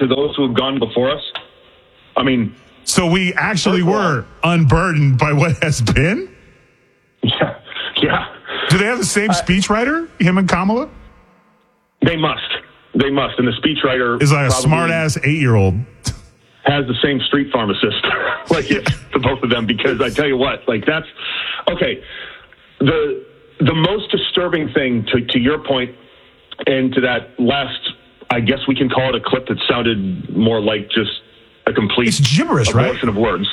to those who have gone before us? I mean, so we actually were unburdened by what has been? Yeah. Do they have the same speechwriter, him and Kamala? They must. And the speechwriter is like a smart-ass 8-year-old. Has the same street pharmacist, like to both of them, because I tell you what, like that's okay. The most disturbing thing to your point and to that last, I guess we can call it a clip that sounded more like just a complete it's gibberish, abortion of words.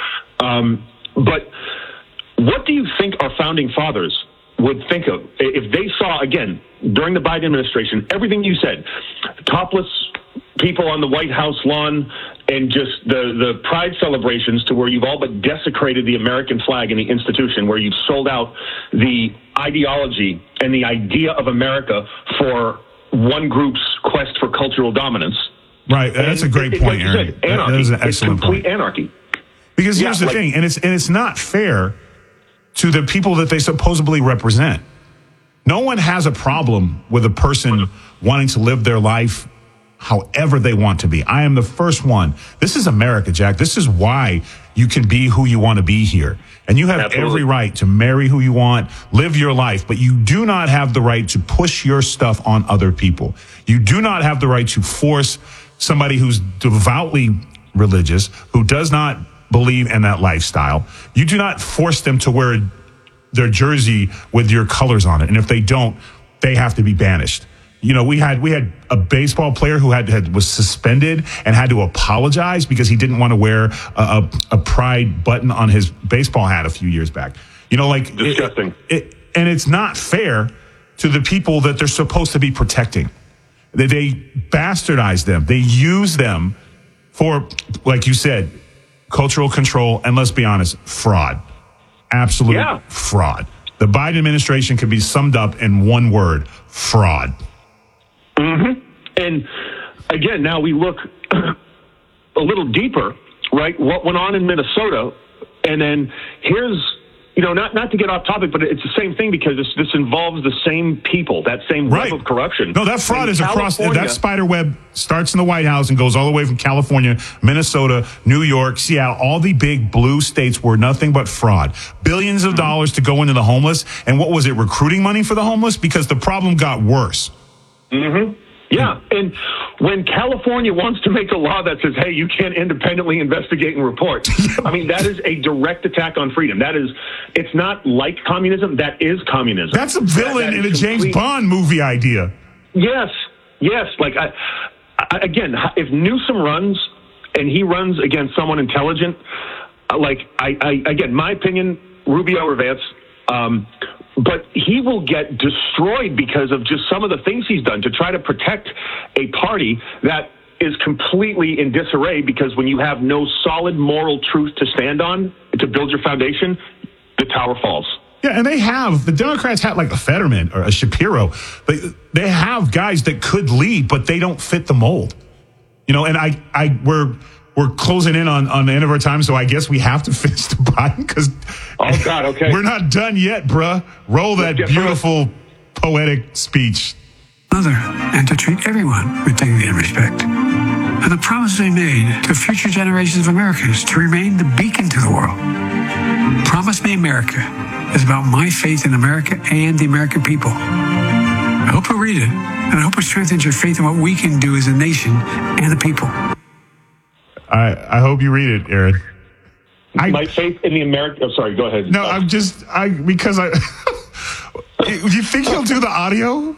But what do you think our founding fathers would think of if they saw, again, during the Biden administration, everything you said, topless people on the White House lawn, and just the pride celebrations to where you've all but desecrated the American flag and the institution, where you've sold out the ideology and the idea of America for one group's quest for cultural dominance. Right, that's a great point, Aaron. That is an excellent point. It's complete anarchy. Because here's the thing, and it's not fair to the people that they supposedly represent. No one has a problem with a person wanting to live their life however they want to be. I am the first one. This is America, Jack. This is why you can be who you want to be here. And you have every right to marry who you want, live your life, but you do not have the right to push your stuff on other people. You do not have the right to force somebody who's devoutly religious, who does not believe in that lifestyle. You do not force them to wear their jersey with your colors on it. And if they don't, they have to be banished. You know, we had a baseball player who was suspended and had to apologize because he didn't want to wear a pride button on his baseball hat a few years back. You know, like disgusting. And it's not fair to the people that they're supposed to be protecting. They bastardize them. They use them for, like you said, cultural control, and let's be honest, fraud. Absolute fraud. The Biden administration can be summed up in one word: fraud. Mm-hmm. And again, now we look a little deeper, right? What went on in Minnesota, and then here's, you know, not to get off topic, but it's the same thing because this involves the same people, that same web of corruption. No, that fraud is across. That spider web starts in the White House and goes all the way from California, Minnesota, New York, Seattle, all the big blue states were nothing but fraud. Billions of dollars to go into the homeless. And what was it, recruiting money for the homeless? Because the problem got worse. Mm-hmm. Yeah, and when California wants to make a law that says, hey, you can't independently investigate and report, I mean, that is a direct attack on freedom. It's not like communism, that is communism. That's a villain in a James Bond movie idea. Yes. Like, again, if Newsom runs, and he runs against someone intelligent, like, again, my opinion, Rubio or Vance, but he will get destroyed because of just some of the things he's done to try to protect a party that is completely in disarray, because when you have no solid moral truth to stand on to build your foundation, the tower falls. Yeah, and the Democrats have like a Fetterman or a Shapiro. They have guys that could lead, but they don't fit the mold. You know, and we're closing in on the end of our time, so I guess we have to finish the Biden because we're not done yet, bruh. Roll that beautiful poetic speech. Mother, and to treat everyone with dignity and respect. And the promise they made to future generations of Americans to remain the beacon to the world. Promise Me America is about my faith in America and the American people. I hope you'll read it, and I hope it strengthens your faith in what we can do as a nation and the people. I hope you read it, Aaron. My faith in the American... Oh, sorry, go ahead. No, because you think he'll do the audio?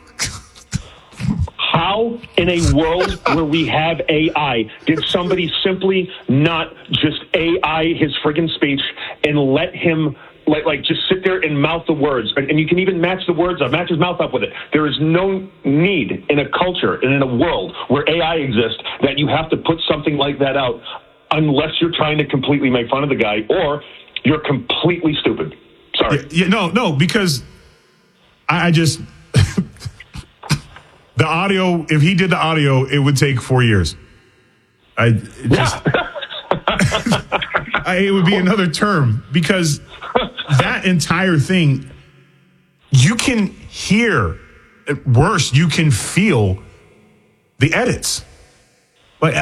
How, in a world where we have AI, did somebody simply not just AI his friggin' speech and let him... Like just sit there and mouth the words, and you can even match the words up, match his mouth up with it. There is no need in a culture and in a world where AI exists that you have to put something like that out unless you're trying to completely make fun of the guy or you're completely stupid. Sorry. No, because I just the audio. If he did the audio, it would take 4 years. It would be another term because that entire thing, you can hear, worse, you can feel the edits.